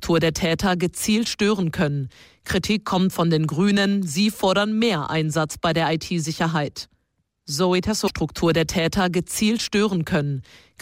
Struktur der Täter gezielt stören können. Kritik kommt von den Grünen. Sie fordern mehr Einsatz bei der IT-Sicherheit. Zoe Tasso, Struktur der Täter gezielt stören können.